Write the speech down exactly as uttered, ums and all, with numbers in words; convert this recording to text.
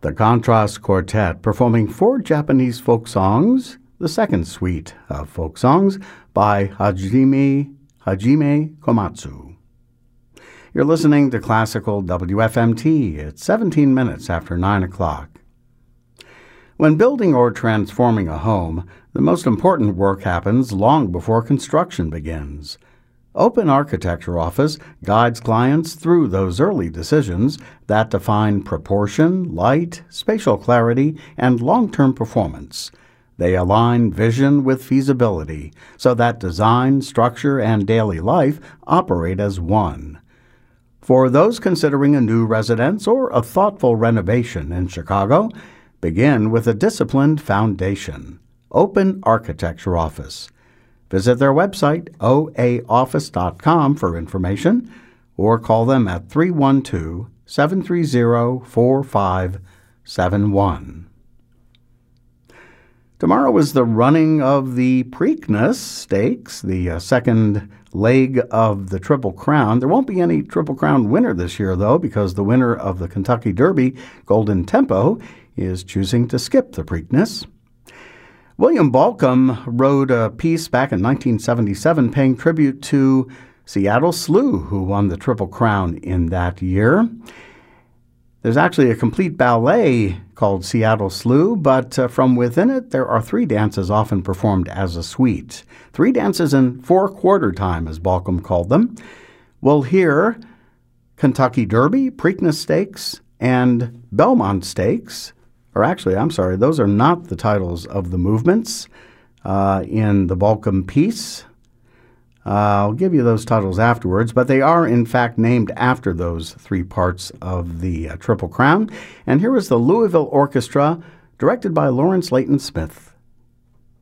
The Contrast Quartet performing four Japanese folk songs, the second suite of folk songs by Hajime, Hajime Komatsu. You're listening to Classical W F M T at seventeen minutes after nine o'clock. When building or transforming a home, the most important work happens long before construction begins. Open Architecture Office guides clients through those early decisions that define proportion, light, spatial clarity, and long-term performance. They align vision with feasibility so that design, structure, and daily life operate as one. For those considering a new residence or a thoughtful renovation in Chicago, begin with a disciplined foundation. Open Architecture Office. Visit their website, o a office dot com, for information, or call them at three one two, seven three zero, four five seven one. Tomorrow is the running of the Preakness Stakes, the uh, second leg of the Triple Crown. There won't be any Triple Crown winner this year, though, because the winner of the Kentucky Derby, Golden Tempo, is choosing to skip the Preakness. William Balcom wrote a piece back in nineteen seventy-seven paying tribute to Seattle Slew, who won the Triple Crown in that year. There's actually a complete ballet called Seattle Slew, but uh, from within it, there are three dances often performed as a suite. Three dances in four-quarter time, as Balcom called them. We'll hear Kentucky Derby, Preakness Stakes, and Belmont Stakes. Or actually, I'm sorry, those are not the titles of the movements uh, in the Balcom piece. Uh, I'll give you those titles afterwards, but they are in fact named after those three parts of the uh, Triple Crown. And here is the Louisville Orchestra, directed by Lawrence Layton Smith.